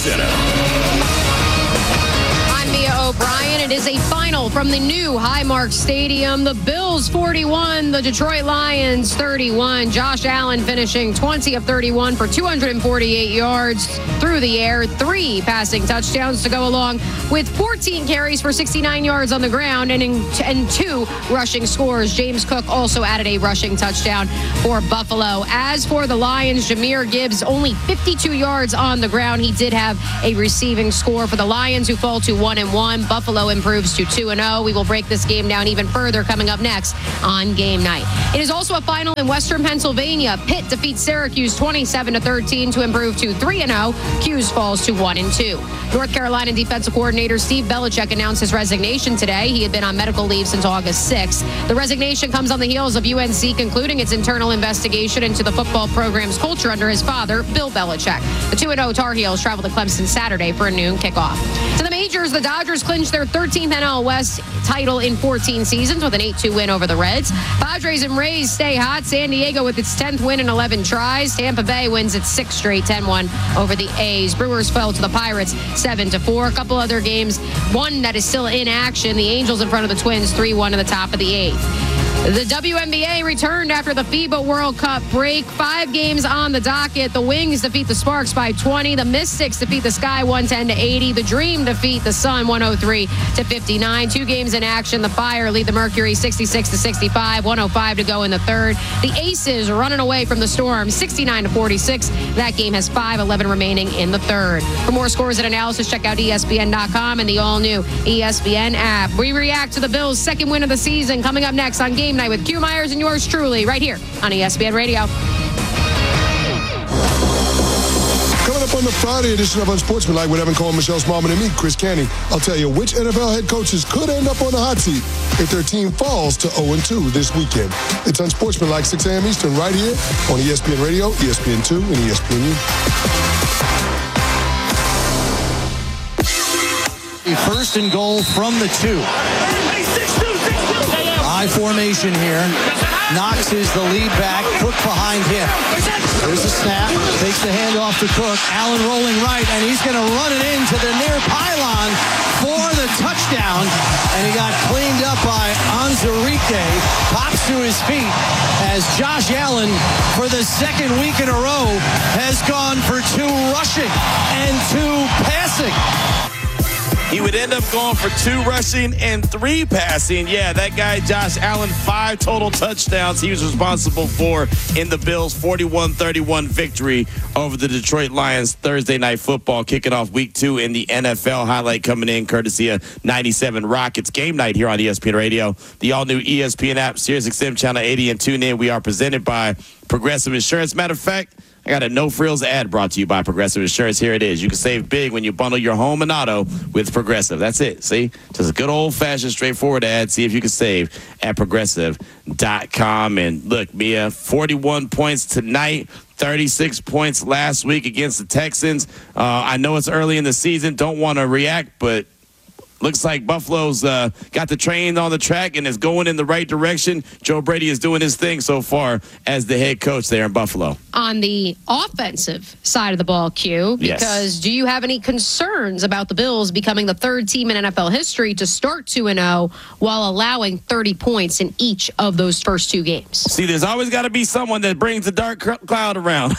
Center. I'm Mia O'Brien. It is a final from the new Highmark Stadium. The Bills 41, the Detroit Lions 31. Josh Allen finishing 20 of 31 for 248 yards through the air. 3 passing touchdowns to go along with 14 carries for 69 yards on the ground and 2 rushing scores. James Cook also added a rushing touchdown for Buffalo. As for the Lions, Jahmyr Gibbs only 52 yards on the ground. He did have a receiving score for the Lions, who fall to 1-1. Buffalo improves to 2-0. We will break this game down even further coming up next on Game Night. It is also a final in Western Pennsylvania. Pitt defeats Syracuse 27-13 to improve to 3-0. 'Cuse falls to 1-2. North Carolina defensive coordinator Steve Belichick announced his resignation today. He had been on medical leave since August 6th. The resignation comes on the heels of UNC concluding its internal investigation into the football program's culture under his father, Bill Belichick. The 2-0 Tar Heels travel to Clemson Saturday for a noon kickoff. To the majors, the Dodgers clinched their 13th NL West title in 14 seasons with an 8-2 win over the Reds. Padres and Rays stay hot. San Diego with its 10th win in 11 tries. Tampa Bay wins its 6th straight 10-1 over the A's. Brewers fell to the Pirates 7-4. A couple other games, one that is still in action. The Angels in front of the Twins 3-1 in the top of the 8th. The WNBA returned after the FIBA World Cup break. 5 games on the docket. The Wings defeat the Sparks by 20. The Mystics defeat the Sky 110-80. The Dream defeat the Sun 103-59. 2 games in action. The Fire lead the Mercury 66-65. 105 to go in the third. The Aces running away from the Storm 69-46. That game has 5:11 remaining in the third. For more scores and analysis, check out ESPN.com and the all-new ESPN app. We react to the Bills' second win of the season coming up next on Game Night with Q Myers and yours truly right here on ESPN Radio. Coming up on the Friday edition of Unsportsmanlike with Evan Cole, Michelle Smallman, and me, Chris Canty, I'll tell you which NFL head coaches could end up on the hot seat if their team falls to 0-2 this weekend. It's Unsportsmanlike, 6 a.m. Eastern, right here on ESPN Radio, ESPN2, and ESPNU. First and goal from the 2. High formation here. Knox is the lead back. Cook behind him. There's a snap. Takes the handoff to Cook. Allen rolling right, and he's going to run it into the near pylon for the touchdown. And he got cleaned up by Anzarike. Pops to his feet as Josh Allen, for the second week in a row, has gone for 2 rushing and 2 passing. He would end up going for 2 rushing and 3 passing. Yeah, that guy, Josh Allen, 5 total touchdowns he was responsible for in the Bills' 41-31 victory over the Detroit Lions Thursday Night Football, kicking off Week 2 in the NFL. Highlight coming in courtesy of 97 Rockets. Game Night here on ESPN Radio, the all-new ESPN app, SiriusXM Channel 80, and tune in. We are presented by Progressive Insurance. Matter of fact, I got a no-frills ad brought to you by Progressive Insurance. Here it is. You can save big when you bundle your home and auto with Progressive. That's it. See? Just a good old-fashioned, straightforward ad. See if you can save at Progressive.com. And look, Mia, 41 points tonight, 36 points last week against the Texans. I know it's early in the season. Don't want to react, but looks like Buffalo's got the train on the track and is going in the right direction. Joe Brady is doing his thing so far as the head coach there in Buffalo. On the offensive side of the ball, Q, because do you have any concerns about the Bills becoming the 3rd team in NFL history to start 2-0 while allowing 30 points in each of those first 2 games? See, there's always got to be someone that brings the dark cloud around.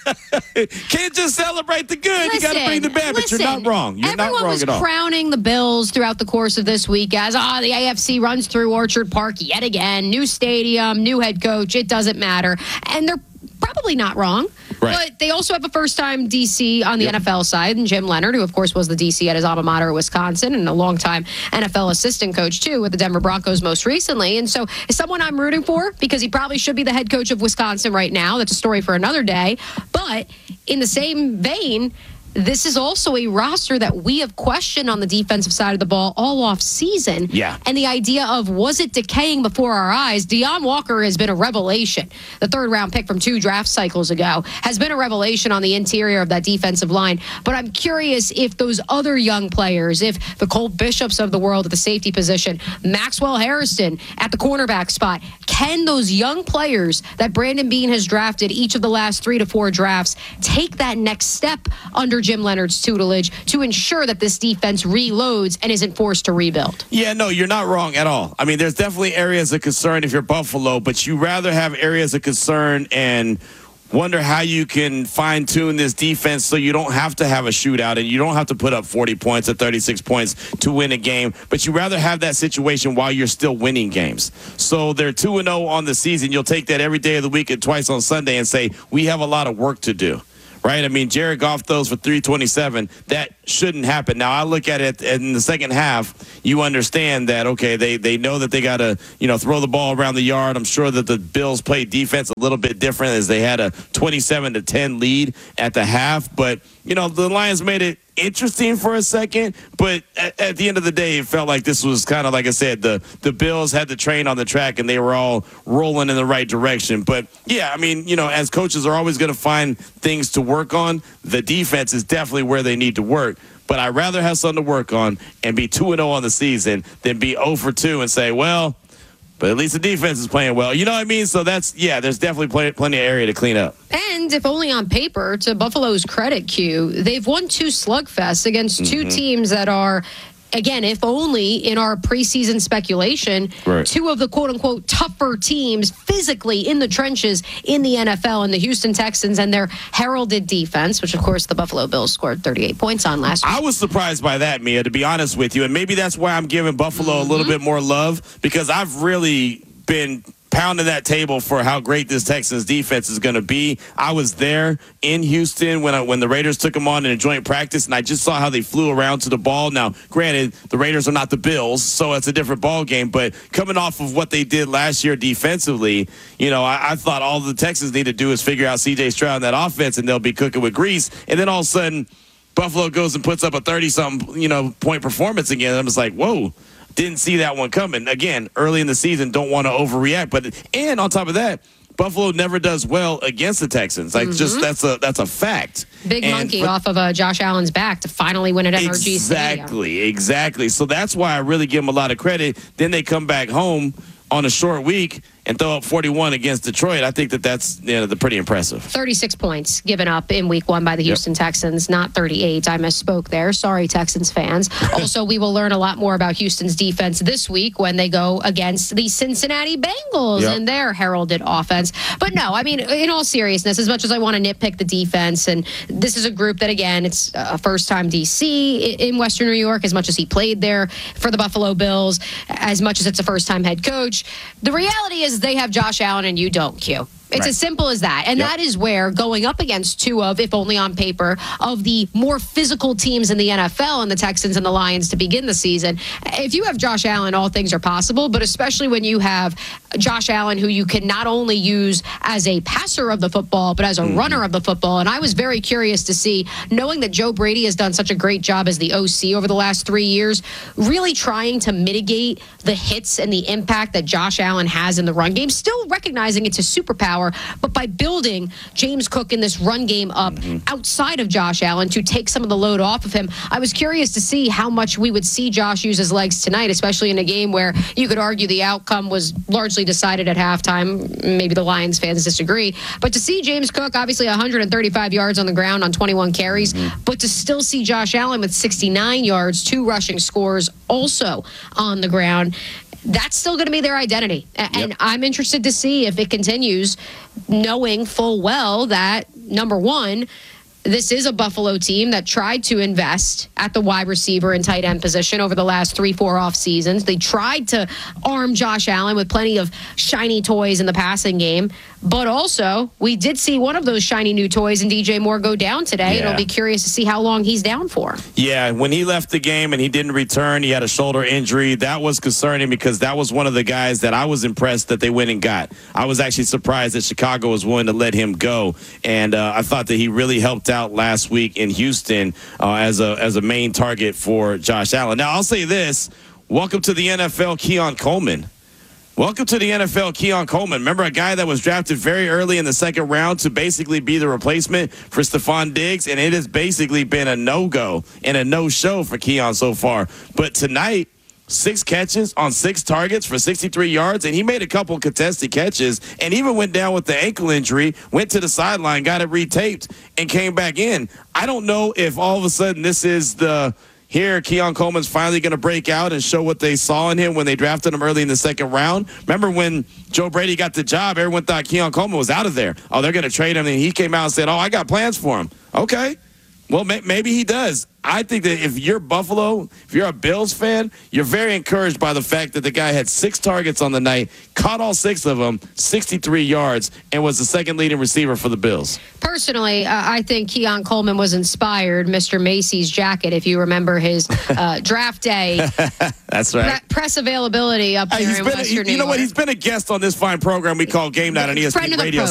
Can't just celebrate the good. You got to bring the bad, but you're not wrong. You're not wrong at all. Everyone was crowning the Bills throughout the course of this week as, the AFC runs through Orchard Park yet again. New stadium, new head coach. It doesn't matter. And they're probably not wrong. Right. But they also have a first-time DC on the NFL side, and Jim Leonard, who, of course, was the DC at his alma mater, Wisconsin, and a longtime NFL assistant coach, too, with the Denver Broncos most recently. And so is someone I'm rooting for because he probably should be the head coach of Wisconsin right now. That's a story for another day. But in the same vein, this is also a roster that we have questioned on the defensive side of the ball all off season. Yeah. And the idea of, was it decaying before our eyes? Deion Walker has been a revelation. The 3rd round pick from 2 draft cycles ago has been a revelation on the interior of that defensive line. But I'm curious if those other young players, if the Cole Bishops of the world at the safety position, Maxwell Harrison at the cornerback spot, can those young players that Brandon Beane has drafted each of the last 3 to 4 drafts take that next step under under Jim Leonard's tutelage to ensure that this defense reloads and isn't forced to rebuild. Yeah, no, you're not wrong at all. I mean, there's definitely areas of concern if you're Buffalo, but you rather have areas of concern and wonder how you can fine-tune this defense so you don't have to have a shootout and you don't have to put up 40 points or 36 points to win a game, but you rather have that situation while you're still winning games. So they're 2-0 on the season. You'll take that every day of the week and twice on Sunday and say, we have a lot of work to do. Right? I mean, Jared Goff throws for 327. That shouldn't happen. Now, I look at it in the second half, you understand that, okay, they know that they got to, throw the ball around the yard. I'm sure that the Bills played defense a little bit different as they had a 27-10 lead at the half. But, the Lions made it interesting for a second, but at the end of the day, it felt like this was kind of, like I said, the Bills had the train on the track and they were all rolling in the right direction. But yeah, I mean, as coaches are always going to find things to work on, the defense is definitely where they need to work. But I'd rather have something to work on and be 2-0 on the season than be 0-2 and say, well, but at least the defense is playing well. You know what I mean? So there's definitely plenty of area to clean up. And if only on paper, to Buffalo's credit, Q, they've won 2 slugfests against 2 teams that are, again, if only in our preseason speculation, right, 2 of the quote-unquote tougher teams physically in the trenches in the NFL, and the Houston Texans and their heralded defense, which, of course, the Buffalo Bills scored 38 points on last week. I was surprised by that, Mia, to be honest with you, and maybe that's why I'm giving Buffalo a little bit more love, because I've really been pounding that table for how great this Texans defense is going to be. I was there in Houston when the Raiders took them on in a joint practice, and I just saw how they flew around to the ball. Now, granted, the Raiders are not the Bills, so it's a different ball game, but coming off of what they did last year defensively, I thought all the Texans need to do is figure out C.J. Stroud in that offense, and they'll be cooking with grease. And then all of a sudden, Buffalo goes and puts up a 30-something, point performance again. And I'm just like, whoa. Didn't see that one coming. Again, early in the season, don't want to overreact. And on top of that, Buffalo never does well against the Texans. Like, just that's a fact. Big monkey off of Josh Allen's back to finally win at NRG Stadium. Exactly. So that's why I really give them a lot of credit. Then they come back home on a short week and throw up 41 against Detroit. I think that's pretty impressive. 36 points given up in week 1 by the Houston Texans, not 38. I misspoke there. Sorry, Texans fans. Also, we will learn a lot more about Houston's defense this week when they go against the Cincinnati Bengals and their heralded offense. But no, I mean, in all seriousness, as much as I want to nitpick the defense, and this is a group that, again, it's a first-time DC in Western New York, as much as he played there for the Buffalo Bills, as much as it's a first-time head coach. The reality is they have Josh Allen and you don't, Q. It's as simple as that. And that is where going up against 2 of, if only on paper, of the more physical teams in the NFL, and the Texans and the Lions to begin the season, if you have Josh Allen, all things are possible, but especially when you have Josh Allen, who you can not only use as a passer of the football, but as a runner of the football. And I was very curious to see, knowing that Joe Brady has done such a great job as the OC over the last 3 years, really trying to mitigate the hits and the impact that Josh Allen has in the run game, still recognizing it's a superpower, but by building James Cook in this run game up outside of Josh Allen to take some of the load off of him. I was curious to see how much we would see Josh use his legs tonight, especially in a game where you could argue the outcome was largely decided at halftime. Maybe the Lions fans disagree. But to see James Cook, obviously 135 yards on the ground on 21 carries, but to still see Josh Allen with 69 yards, 2 rushing scores also on the ground, that's still going to be their identity. And I'm interested to see if it continues, knowing full well that, number one, this is a Buffalo team that tried to invest at the wide receiver and tight end position over the last 3-4 off seasons. They tried to arm Josh Allen with plenty of shiny toys in the passing game. But also, we did see one of those shiny new toys in DJ Moore go down today. And I'll be curious to see how long he's down for. Yeah, when he left the game and he didn't return, he had a shoulder injury. That was concerning because that was one of the guys that I was impressed that they went and got. I was actually surprised that Chicago was willing to let him go. And I thought that he really helped out last week in Houston as a main target for Josh Allen. Now, I'll say this. Welcome to the NFL, Keon Coleman. Welcome to the NFL, Keon Coleman. Remember, a guy that was drafted very early in the second round to basically be the replacement for Stephon Diggs, and it has basically been a no-go and a no-show for Keon so far. But tonight, 6 catches on 6 targets for 63 yards, and he made a couple contested catches and even went down with the ankle injury, went to the sideline, got it retaped, and came back in. I don't know if all of a sudden this is here, Keon Coleman's finally going to break out and show what they saw in him when they drafted him early in the second round. Remember when Joe Brady got the job, everyone thought Keon Coleman was out of there. Oh, they're going to trade him. And he came out and said, I got plans for him. Okay. Well, maybe he does. I think that if you're Buffalo, if you're a Bills fan, you're very encouraged by the fact that the guy had 6 targets on the night, caught all 6 of them, 63 yards, and was the second leading receiver for the Bills. Personally, I think Keon Coleman was inspired. Mr. Macy's jacket, if you remember his draft day. That's right. Press availability up there in Western New York. You know what? He's been a guest on this fine program we call Game Night on ESPN Radio.